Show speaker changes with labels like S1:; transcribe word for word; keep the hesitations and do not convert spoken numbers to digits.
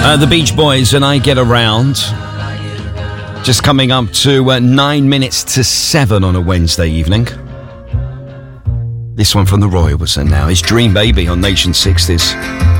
S1: Uh, the Beach Boys and I Get Around. Just coming up to uh, nine minutes to seven on a Wednesday evening. This one from the Roy Orbison now is Dream Baby on Nation sixties.